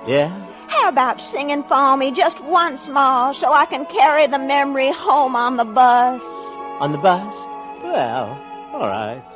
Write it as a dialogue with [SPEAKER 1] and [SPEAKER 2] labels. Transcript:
[SPEAKER 1] Yeah?
[SPEAKER 2] How about singing for me just once more so I can carry the memory home on the bus?
[SPEAKER 1] On the bus? Well, all right.